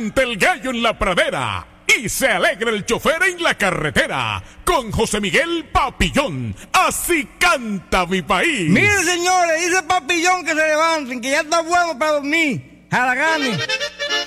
canta el gallo en la pradera y se alegra el chofer en la carretera con José Miguel Papillón. Así canta mi país. Miren, señores, dice Papillón que se levanten, que ya está bueno para dormir. Haraganes.